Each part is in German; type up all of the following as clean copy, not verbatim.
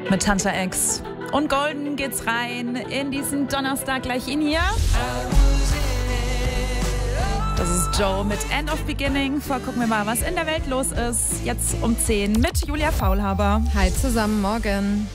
Mit Hunter X und Golden geht's rein in diesen Donnerstag. Gleich ihn hier. Das ist Joe mit End of Beginning. Gucken wir mal, was in der Welt los ist. Jetzt um 10 mit Julia Faulhaber. Hi zusammen, morgen.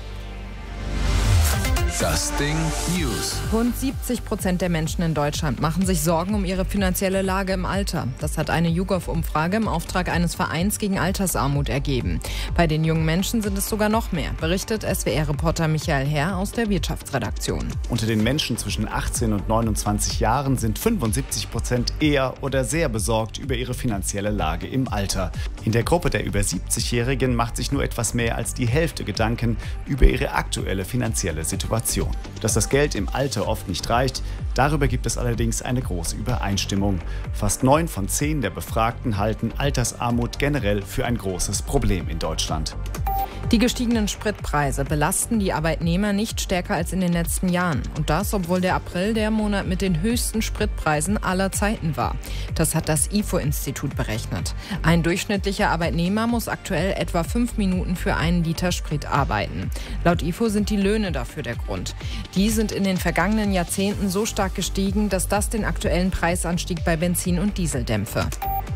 Das Ding News. Rund 70% der Menschen in Deutschland machen sich Sorgen um ihre finanzielle Lage im Alter. Das hat eine YouGov-Umfrage im Auftrag eines Vereins gegen Altersarmut ergeben. Bei den jungen Menschen sind es sogar noch mehr, berichtet SWR-Reporter Michael Herr aus der Wirtschaftsredaktion. Unter den Menschen zwischen 18 und 29 Jahren sind 75% eher oder sehr besorgt über ihre finanzielle Lage im Alter. In der Gruppe der über 70-Jährigen macht sich nur etwas mehr als die Hälfte Gedanken über ihre aktuelle finanzielle Situation. Dass das Geld im Alter oft nicht reicht, darüber gibt es allerdings eine große Übereinstimmung. Fast 9 von 10 der Befragten halten Altersarmut generell für ein großes Problem in Deutschland. Die gestiegenen Spritpreise belasten die Arbeitnehmer nicht stärker als in den letzten Jahren. Und das, obwohl der April der Monat mit den höchsten Spritpreisen aller Zeiten war. Das hat das IFO-Institut berechnet. Ein durchschnittlicher Arbeitnehmer muss aktuell etwa 5 Minuten für einen Liter Sprit arbeiten. Laut IFO sind die Löhne dafür der Grund. Die sind in den vergangenen Jahrzehnten so stark gestiegen, dass das den aktuellen Preisanstieg bei Benzin und Diesel dämpfe.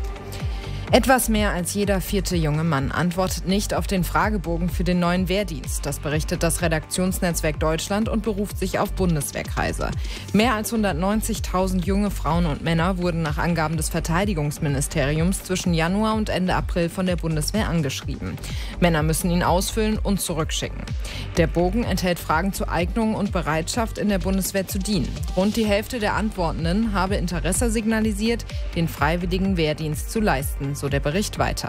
Etwas mehr als jeder 4. junge Mann antwortet nicht auf den Fragebogen für den neuen Wehrdienst. Das berichtet das Redaktionsnetzwerk Deutschland und beruft sich auf Bundeswehrkreise. Mehr als 190.000 junge Frauen und Männer wurden nach Angaben des Verteidigungsministeriums zwischen Januar und Ende April von der Bundeswehr angeschrieben. Männer müssen ihn ausfüllen und zurückschicken. Der Bogen enthält Fragen zu Eignung und Bereitschaft, in der Bundeswehr zu dienen. Rund die Hälfte der Antwortenden habe Interesse signalisiert, den freiwilligen Wehrdienst zu leisten, so der Bericht weiter.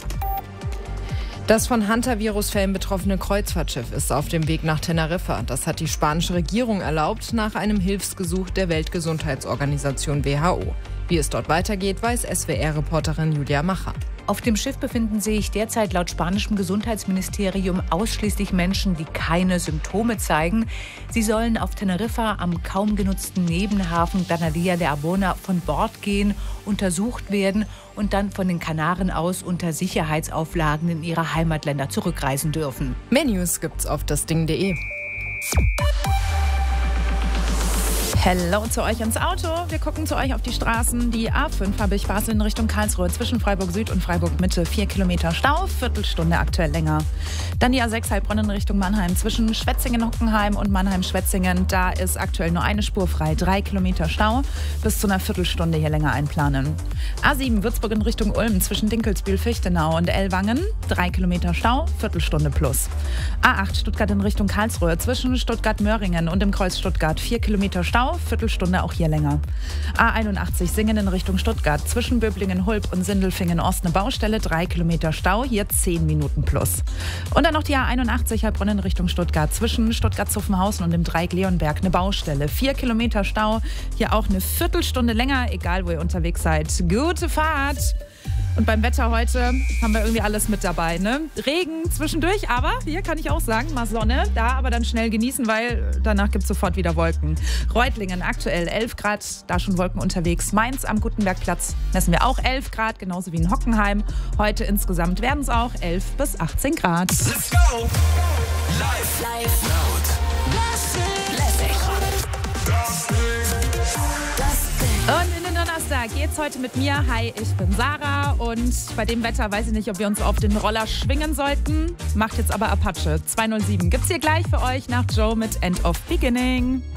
Das von Hantavirus-Fällen betroffene Kreuzfahrtschiff ist auf dem Weg nach Teneriffa. Das hat die spanische Regierung erlaubt, nach einem Hilfsgesuch der Weltgesundheitsorganisation WHO. Wie es dort weitergeht, weiß SWR-Reporterin Julia Macher. Auf dem Schiff befinden sich derzeit laut spanischem Gesundheitsministerium ausschließlich Menschen, die keine Symptome zeigen. Sie sollen auf Teneriffa am kaum genutzten Nebenhafen Granadilla de Arbona von Bord gehen, untersucht werden und dann von den Kanaren aus unter Sicherheitsauflagen in ihre Heimatländer zurückreisen dürfen. Mehr News gibt's auf dasding.de. Hello zu euch ins Auto. Wir gucken zu euch auf die Straßen. Die A5 habe ich Basel in Richtung Karlsruhe zwischen Freiburg Süd und Freiburg Mitte. 4 Kilometer Stau, Viertelstunde aktuell länger. Dann die A6 Heilbronn in Richtung Mannheim zwischen Schwetzingen-Hockenheim und Mannheim-Schwetzingen. Da ist aktuell nur eine Spur frei. 3 Kilometer Stau, bis zu einer Viertelstunde hier länger einplanen. A7 Würzburg in Richtung Ulm zwischen Dinkelsbühl-Fichtenau und Ellwangen. 3 Kilometer Stau, Viertelstunde plus. A8 Stuttgart in Richtung Karlsruhe zwischen Stuttgart-Möhringen und dem Kreuz Stuttgart. 4 Kilometer Stau, Viertelstunde auch hier länger. A81 Singen in Richtung Stuttgart. Zwischen Böblingen, Hulb und Sindelfingen-Ost eine Baustelle. 3 Kilometer Stau, hier 10 Minuten plus. Und dann noch die A81 Heilbronn in Richtung Stuttgart. Zwischen Stuttgart-Zuffenhausen und dem Dreieck Leonberg eine Baustelle. 4 Kilometer Stau, hier auch eine Viertelstunde länger, egal wo ihr unterwegs seid. Gute Fahrt! Und beim Wetter heute haben wir irgendwie alles mit dabei, ne? Regen zwischendurch, aber hier kann ich auch sagen, mal Sonne, da aber dann schnell genießen, weil danach gibt es sofort wieder Wolken. Reutlingen aktuell 11 Grad, da schon Wolken unterwegs. Mainz am Gutenbergplatz messen wir auch 11 Grad, genauso wie in Hockenheim. Heute insgesamt werden es auch 11 bis 18 Grad. Let's go! Live. Laut. Lässig. Und in den Donnerstag geht's heute mit mir. Hi, ich bin Sarah und bei dem Wetter weiß ich nicht, ob wir uns auf den Roller schwingen sollten. Macht jetzt aber Apache 207. Gibt's hier gleich für euch nach Joe mit End of Beginning.